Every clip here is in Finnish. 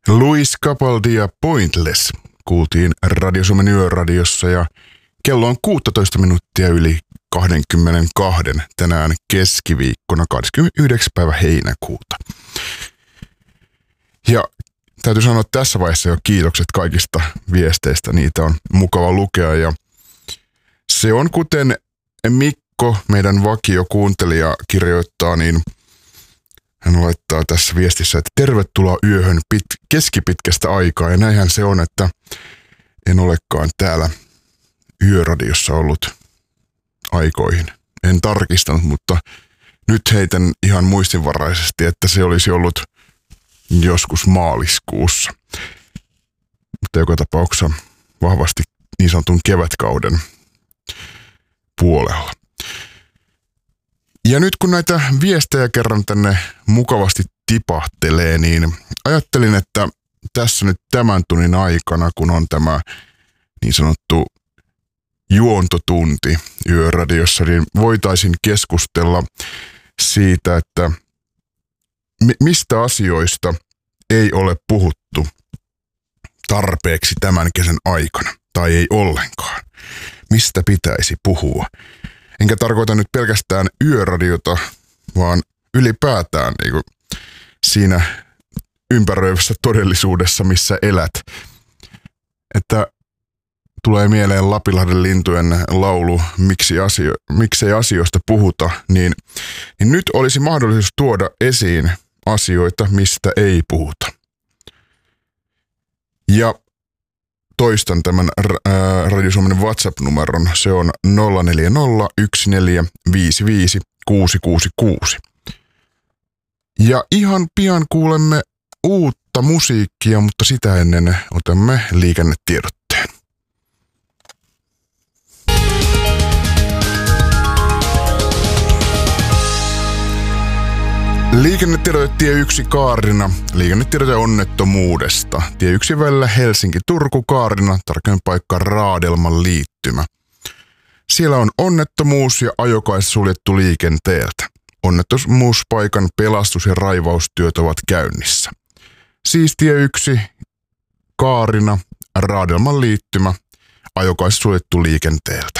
Luis Capaldia Pointless kuultiin Radio Suomen Yöradiossa ja kello on 16 minuuttia yli 22 tänään keskiviikkona 29. päivä heinäkuuta. Ja täytyy sanoa tässä vaiheessa jo kiitokset kaikista viesteistä, niitä on mukava lukea ja se on kuten Mikko, meidän vakiokuuntelija, kirjoittaa, niin hän laittaa tässä viestissä, että tervetuloa yöhön keskipitkästä aikaa. Ja näinhän se on, että en olekaan täällä yöradiossa ollut aikoihin. En tarkistanut, mutta nyt heitän ihan muistinvaraisesti, että se olisi ollut joskus maaliskuussa. Mutta joka tapauksessa vahvasti niin sanotun kevätkauden puolella. Ja nyt kun näitä viestejä kerran tänne mukavasti tipahtelee, niin ajattelin, että tässä nyt tämän tunnin aikana, kun on tämä niin sanottu juontotunti Yöradiossa, niin voitaisiin keskustella siitä, että mistä asioista ei ole puhuttu tarpeeksi tämän kesän aikana, tai ei ollenkaan. Mistä pitäisi puhua? Enkä tarkoita nyt pelkästään Yöradiota, vaan ylipäätään niin kuin siinä ympäröivässä todellisuudessa, missä elät. Että tulee mieleen Lapinlahden lintujen laulu, miksei asioista puhuta, niin nyt olisi mahdollisuus tuoda esiin asioita, mistä ei puhuta. Ja toistan tämän Radio Suomen WhatsApp-numeron. Se on 0401455666. Ja ihan pian kuulemme uutta musiikkia, mutta sitä ennen otamme liikennetiedotteen. Liikennetiedote tie 1 Kaarina. Liikennetiedote onnettomuudesta. Tie 1 välillä Helsinki-Turku Kaarina, tarkemmin paikka Raadelman liittymä. Siellä on onnettomuus ja ajokaista suljettu liikenteeltä. Onnettomuuspaikan pelastus- ja raivaustyöt ovat käynnissä. Siis tie 1 Kaarina, Raadelman liittymä, ajokaista suljettu liikenteeltä.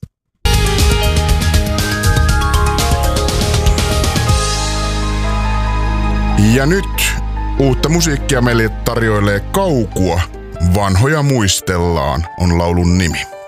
Ja nyt uutta musiikkia meille tarjoilee Kaukua. Vanhoja muistellaan on laulun nimi.